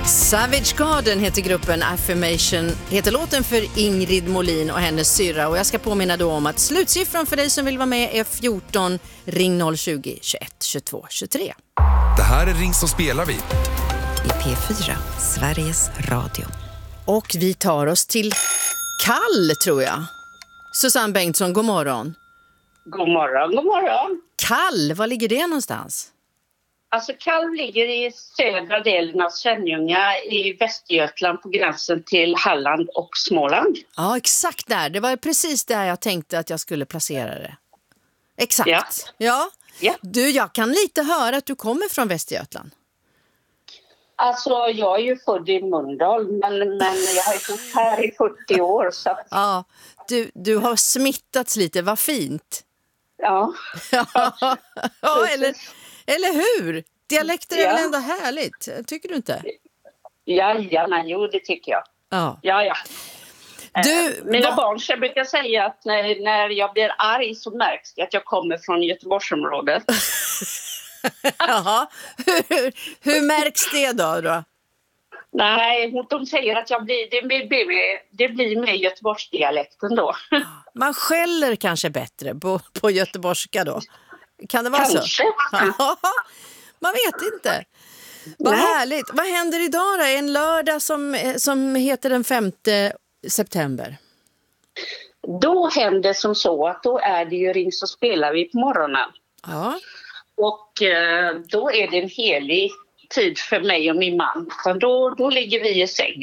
Savage Garden heter gruppen, Affirmation heter låten för Ingrid Molin och hennes syrra. Och jag ska påminna då om att slutsiffran för dig som vill vara med är 14. Ring 020 21 22 23. Det här är Ring så spelar vi. I P4, Sveriges Radio. Och vi tar oss till Kall, tror jag. Susanne Bengtsson, god morgon. God morgon, god morgon. Kall, var ligger det någonstans? Alltså Kall ligger i södra delen av Svenljunga i Västergötland på gränsen till Halland och Småland. Ja, exakt där. Det var precis där jag tänkte att jag skulle placera det. Exakt. Ja. Du, jag kan lite höra att du kommer från Västergötland. Alltså jag är ju född i Mölndal men jag har ju bott här i 40 år. Så. Ja, du har smittats lite, vad fint. Ja. Ja, eller hur? Dialekter är väl ändå härligt, tycker du inte? Ja, jo det tycker jag. Ja. Mina barn brukar säga att när jag blir arg så märks det att jag kommer från Göteborgsområdet. Jaha, hur märks det då? Nej, de säger att det blir med Göteborgsdialekten då. Man skäller kanske bättre på göteborgska då. Kan det vara kanske. Så? Ja, man vet inte. Vad härligt. Vad händer idag då? En lördag som heter den 5 september. Då händer som så att då är det ju Ring så spelar vi på morgonen. Ja. Och då är det en helig tid för mig och min man. Då ligger vi i sängen.